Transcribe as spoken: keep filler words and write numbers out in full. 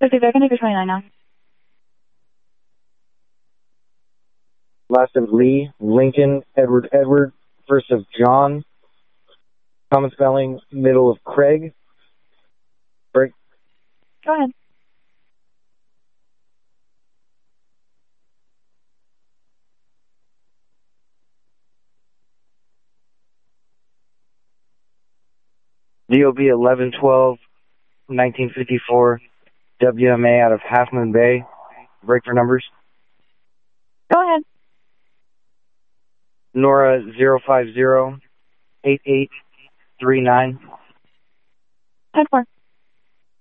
Okay, back on acre twenty-nine now. Last of Lee, Lincoln, Edward, Edward. First of John. Common spelling, middle of Craig. Break. Go ahead. D O B eleven twelve nineteen fifty-four. W M A out of Half Moon Bay. Break for numbers. Go ahead. Nora zero five zero eight eight three nine. ten four.